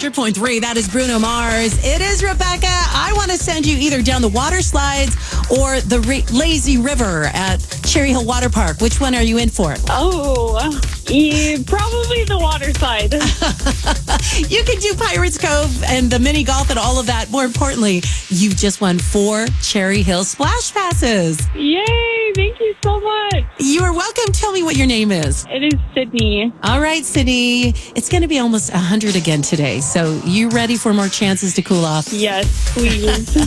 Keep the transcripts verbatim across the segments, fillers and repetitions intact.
hundred point three. That is Bruno Mars. It is Rebecca. I want to send you either down the water slides or the re- lazy river at Cherry Hill Water Park. Which one are you in for? Oh, yeah, probably the water side. You can do Pirates Cove and the mini golf and all of that. More importantly, you've just won four Cherry Hill Splash Passes. Yay, thank you so much. You are welcome. Tell me what your name is. It is Sydney. All right, Sydney. It's going to be almost one hundred again today. So you ready for more chances to cool off? Yes, please.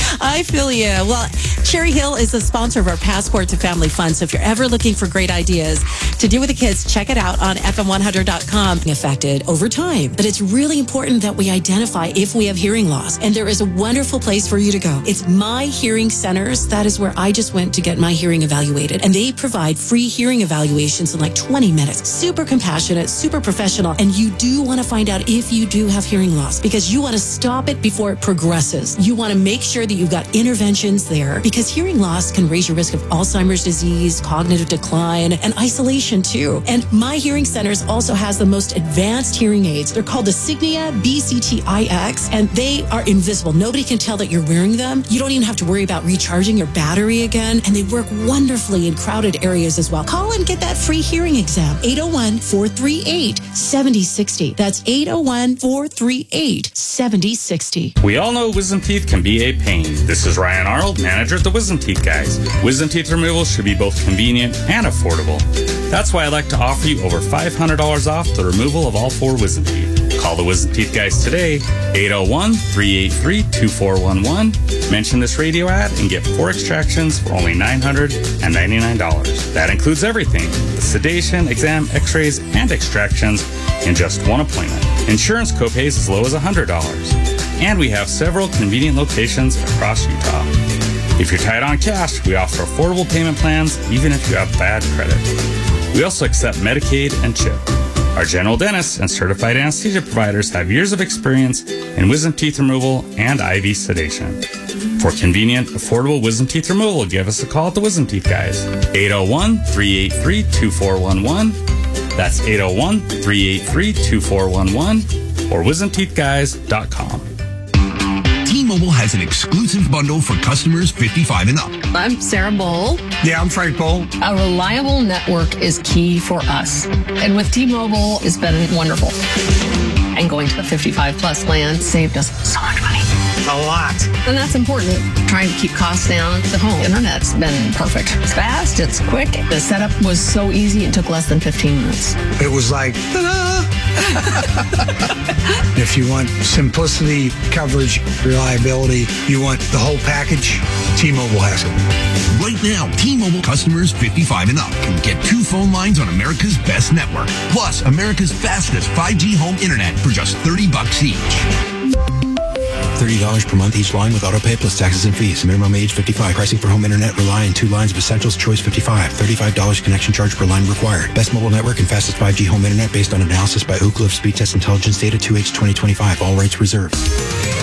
I feel you. Well, Cherry Hill is the sponsor of our Passport to Family Fun. So if you're ever looking for great ideas to do with the kids, check it out on F M one hundred dot com. Affected over time. But it's really important that we identify if we have hearing loss. And there is a wonderful place for you to go. It's My Hearing Centers. That is where I just went to get my hearing evaluated. And they provide free hearing evaluations in like twenty minutes. Super compassionate, super professional. And you do want to find out if you do have hearing loss because you want to stop it before it progresses. You want to make sure that you've got interventions there because hearing loss can raise your risk of Alzheimer's disease, cognitive decline, and isolation too. And My Hearing Centers also has the most advanced hearing aids. They're called the Signia B C T I X, and they are invisible. Nobody can tell that you're wearing them. You don't even have to worry about recharging your battery again, and they work wonderfully in crowded areas as well. Call and get that free hearing exam. eight oh one, four three eight, seven oh six oh. That's eight oh one, four three eight, seven oh six oh. We all know wisdom teeth can be a pain. This is Ryan Arnold, manager at the Wisdom Teeth Guys. Wisdom teeth removal should be both convenient and affordable. That's why I'd like to offer you over five hundred dollars off the removal of all four wisdom teeth. Call the Wisdom Teeth Guys today, eight oh one, three eight three, two four one one. Mention this radio ad and get four extractions for only nine hundred ninety-nine dollars. That includes everything, the sedation, exam, x-rays, and extractions in just one appointment. Insurance copays as low as one hundred dollars. And we have several convenient locations across Utah. If you're tight on cash, we offer affordable payment plans even if you have bad credit. We also accept Medicaid and CHIP. Our general dentists and certified anesthesia providers have years of experience in wisdom teeth removal and I V sedation. For convenient, affordable wisdom teeth removal, give us a call at the Wisdom Teeth Guys. eight oh one, three eight three, two four one one. That's eight oh one, three eight three, two four one one or wisdom teeth guys dot com. T-Mobile has an exclusive bundle for customers fifty-five and up. I'm Sarah Bowl. Yeah, I'm Frank Bowl. A reliable network is key for us. And with T-Mobile, it's been wonderful. And going to the fifty-five plus plan saved us so much money. A lot. And that's important. Trying to keep costs down. The home internet's been perfect. It's fast. It's quick. The setup was so easy. It took less than fifteen minutes. It was like, ta-da! If you want simplicity, coverage, reliability, you want the whole package, T-Mobile has it. Right now, T-Mobile customers fifty-five and up can get two phone lines on America's best network, plus America's fastest five G home internet for just thirty bucks each. thirty dollars per month each line with autopay plus taxes and fees. Minimum age fifty-five. Pricing for home internet rely on two lines of Essentials Choice fifty-five. thirty-five dollars connection charge per line required. Best mobile network and fastest five G home internet based on analysis by Ookla of Speed Test Intelligence Data two H twenty twenty-five. All rights reserved.